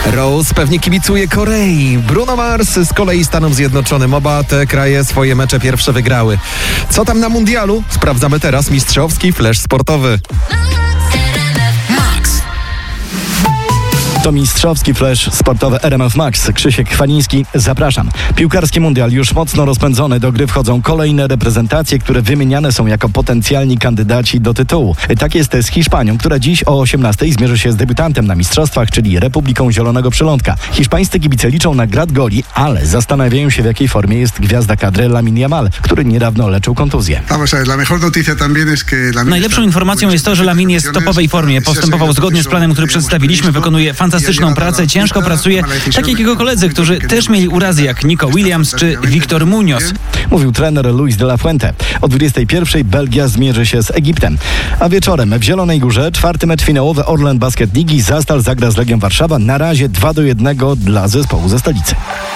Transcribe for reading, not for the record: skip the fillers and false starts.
Rose pewnie kibicuje Korei. Bruno Mars z kolei Stanom Zjednoczonym. Oba te kraje swoje mecze pierwsze wygrały. Co tam na mundialu? Sprawdzamy teraz mistrzowski flash sportowy. To mistrzowski flash sportowy RMF Max. Krzysiek Chwaliński, zapraszam. Piłkarski mundial już mocno rozpędzony. Do gry wchodzą kolejne reprezentacje, które wymieniane są jako potencjalni kandydaci do tytułu. Tak jest z Hiszpanią, która dziś o 18:00 zmierzy się z debiutantem na mistrzostwach, czyli Republiką Zielonego Przylądka. Hiszpańscy kibice liczą na grad goli, ale zastanawiają się, w jakiej formie jest gwiazda kadry Lamine Yamal, który niedawno leczył kontuzję. Najlepszą informacją jest to, że Lamine jest w topowej formie. Postępował zgodnie z planem, który przedstawiliśmy. Wykonuje fantastyczną pracę, ciężko pracuje, tak jak jego koledzy, którzy też mieli urazy, jak Nico Williams czy Victor Muñoz. Mówił trener Luis de la Fuente. O 21:00 Belgia zmierzy się z Egiptem. A wieczorem w Zielonej Górze 4. mecz finałowy Orlen Basket Ligi. Zastal zagra z Legią Warszawa. Na razie 2-1 dla zespołu ze stolicy.